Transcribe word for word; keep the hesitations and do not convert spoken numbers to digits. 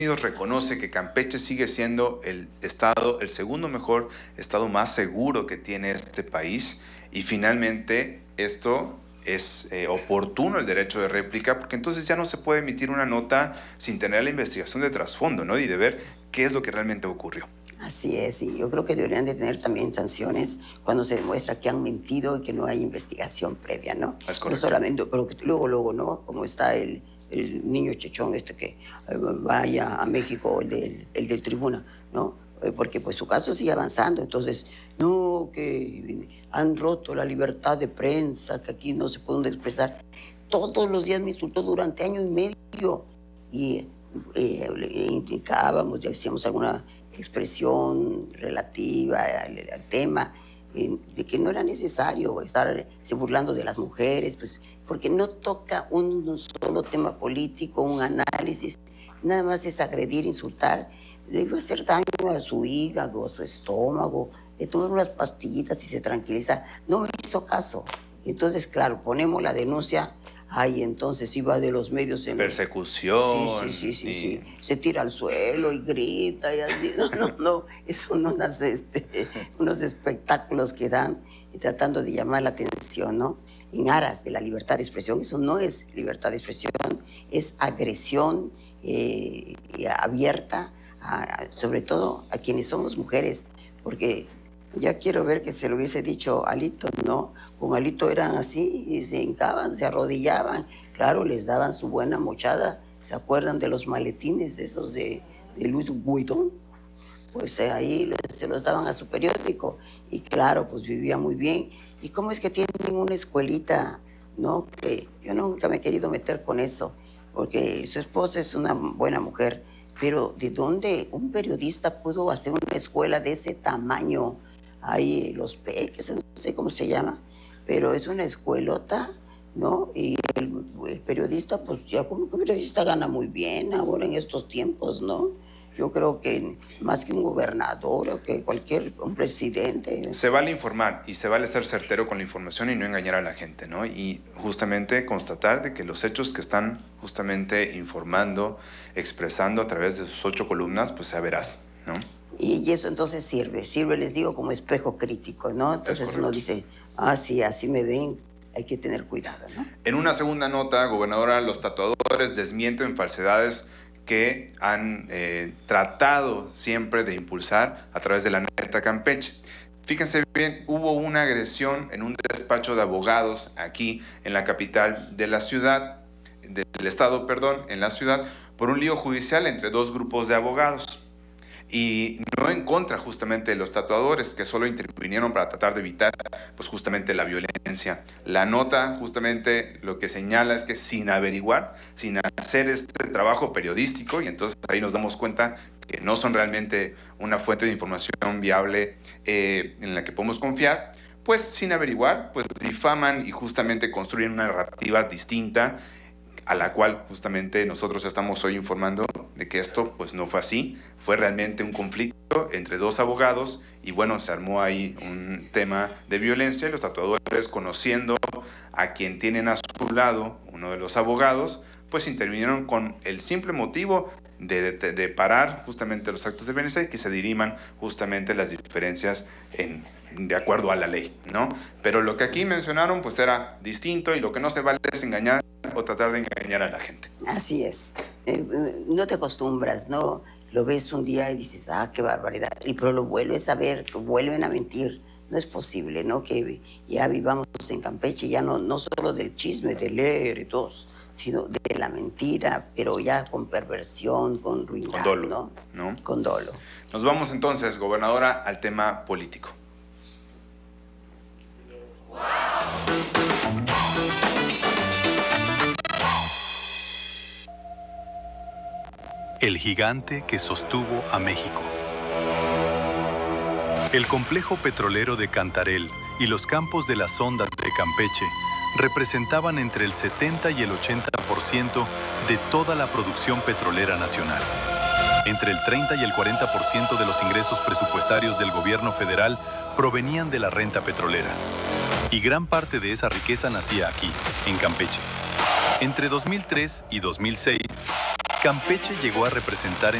Unidos reconoce que Campeche sigue siendo el estado, el segundo mejor estado más seguro que tiene este país, y finalmente esto es eh, oportuno el derecho de réplica, porque entonces ya no se puede emitir una nota sin tener la investigación de trasfondo, ¿no? Y de ver qué es lo que realmente ocurrió. Así es, y yo creo que deberían de tener también sanciones cuando se demuestra que han mentido y que no hay investigación previa, ¿no? Es No correcto. solamente, pero que luego, luego, ¿no? Como está el, el niño chechón este que eh, vaya a México, el del, el del tribuna, ¿no? Eh, Porque pues su caso sigue avanzando, entonces, no, que han roto la libertad de prensa, que aquí no se puede expresar. Todos los días me insultó durante año y medio y eh, le indicábamos, ya decíamos alguna expresión relativa al, al tema, eh, de que no era necesario estar se burlando de las mujeres, pues, porque no toca un, un solo tema político, un análisis, nada más es agredir, insultar, le iba a hacer daño a su hígado, a su estómago, le tomar unas pastillitas y se tranquiliza. No me hizo caso. Entonces, claro, ponemos la denuncia. Ay, entonces iba de los medios en... Persecución. Sí, sí, sí, sí, y... sí. Se tira al suelo y grita y así. No, no, no. Son unas, este, unos espectáculos que dan y tratando de llamar la atención, ¿no? En aras de la libertad de expresión. Eso no es libertad de expresión, es agresión eh, abierta, a, sobre todo a quienes somos mujeres, porque... Ya quiero ver que se lo hubiese dicho Alito, ¿no? Con Alito eran así, y se hincaban, se arrodillaban. Claro, les daban su buena mochada. ¿Se acuerdan de los maletines esos de, de Luis Guidón? Pues eh, ahí los, se los daban a su periódico. Y claro, pues vivía muy bien. ¿Y cómo es que tienen una escuelita, no? Que yo nunca me he querido meter con eso, porque su esposa es una buena mujer. Pero ¿de dónde un periodista pudo hacer una escuela de ese tamaño? Hay los peques, no sé cómo se llama, pero es una escuelota, ¿no? Y el, el periodista, pues ya como que el periodista gana muy bien ahora en estos tiempos, ¿no? Yo creo que más que un gobernador o que cualquier un presidente. Se vale informar y se vale estar certero con la información y no engañar a la gente, ¿no? Y justamente constatar de que los hechos que están justamente informando, expresando a través de sus ocho columnas, pues sea veraz, ¿no? Y eso entonces sirve, sirve, les digo, como espejo crítico, ¿no? Entonces uno dice, ah, sí, así me ven, hay que tener cuidado, ¿no? En una segunda nota, gobernadora, los tatuadores desmienten falsedades que han eh, tratado siempre de impulsar a través de la neta Campeche. Fíjense bien, hubo una agresión en un despacho de abogados aquí en la capital de la ciudad, del estado, perdón, en la ciudad, por un lío judicial entre dos grupos de abogados. Y no en contra justamente de los tatuadores, que solo intervinieron para tratar de evitar pues justamente la violencia. La nota justamente lo que señala es que sin averiguar, sin hacer este trabajo periodístico, y entonces ahí nos damos cuenta que no son realmente una fuente de información viable eh, en la que podemos confiar, pues sin averiguar, pues difaman y justamente construyen una narrativa distinta, a la cual justamente nosotros estamos hoy informando de que esto pues no fue así, fue realmente un conflicto entre dos abogados y bueno, se armó ahí un tema de violencia y los tatuadores, conociendo a quien tienen a su lado, uno de los abogados, pues intervinieron con el simple motivo de, de, de parar justamente los actos de violencia y que se diriman justamente las diferencias en, de acuerdo a la ley, ¿no? Pero lo que aquí mencionaron pues era distinto y lo que no se vale es engañar o tratar de engañar a la gente. Así es. Eh, no te acostumbras, ¿no? Lo ves un día y dices, ah, qué barbaridad. Y pero lo vuelves a ver, vuelven a mentir. No es posible, ¿no? Que ya vivamos en Campeche, ya no, no solo del chisme, de leer y todo, sino de la mentira, pero ya con perversión, con ruindad, con dolo, ¿no? ¿no? Con dolo. Nos vamos entonces, gobernadora, al tema político. El gigante que sostuvo a México. El complejo petrolero de Cantarell y los campos de la sonda de Campeche representaban entre el setenta y el ochenta por ciento de toda la producción petrolera nacional. Entre el treinta y el cuarenta por ciento de los ingresos presupuestarios del gobierno federal provenían de la renta petrolera. Y gran parte de esa riqueza nacía aquí, en Campeche. Entre dos mil tres y dos mil seis, Campeche llegó a representar